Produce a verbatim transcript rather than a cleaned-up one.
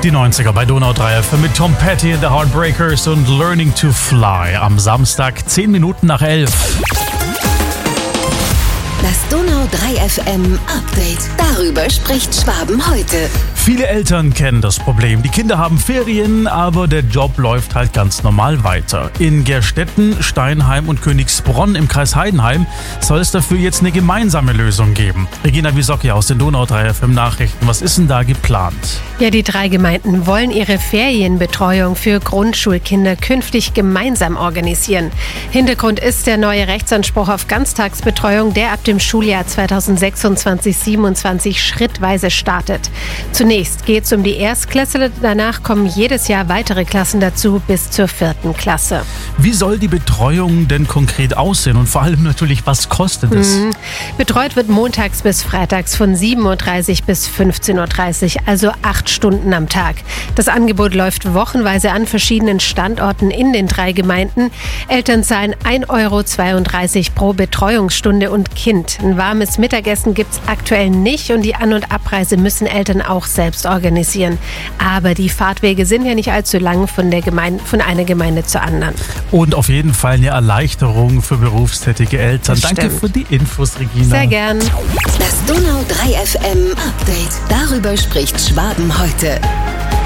Die neunziger bei Donau drei F M mit Tom Petty and the Heartbreakers und Learning to Fly am Samstag, zehn Minuten nach elf. Das Donau drei F M Update. Darüber spricht Schwaben heute. Viele Eltern kennen das Problem. Die Kinder haben Ferien, aber der Job läuft halt ganz normal weiter. In Gerstetten, Steinheim und Königsbronn im Kreis Heidenheim soll es dafür jetzt eine gemeinsame Lösung geben. Regina Wisocki aus den Donau drei F M Nachrichten. Was ist denn da geplant? Ja, die drei Gemeinden wollen ihre Ferienbetreuung für Grundschulkinder künftig gemeinsam organisieren. Hintergrund ist der neue Rechtsanspruch auf Ganztagsbetreuung, der ab dem Schuljahr zweitausendsechsundzwanzig siebenundzwanzig schrittweise startet. Zunächst geht es um die Erstklässler, danach kommen jedes Jahr weitere Klassen dazu bis zur vierten Klasse. Wie soll die Betreuung denn konkret aussehen und vor allem natürlich, was kostet es? Mhm. Betreut wird montags bis freitags von sieben Uhr dreißig bis fünfzehn Uhr dreißig, also acht Stunden am Tag. Das Angebot läuft wochenweise an verschiedenen Standorten in den drei Gemeinden. Eltern zahlen ein Euro zweiunddreißig pro Betreuungsstunde und Kind. Ein warmes Mittagessen gibt es aktuell nicht und die An- und Abreise müssen Eltern auch selbst organisieren. Aber die Fahrtwege sind ja nicht allzu lang von, der Gemeinde, von einer Gemeinde zur anderen. Und auf jeden Fall eine Erleichterung für berufstätige Eltern. Das Danke stimmt. für die Infos, Regina. Sehr gern. Das Donau drei F M Update. Darüber spricht Schwaben heute.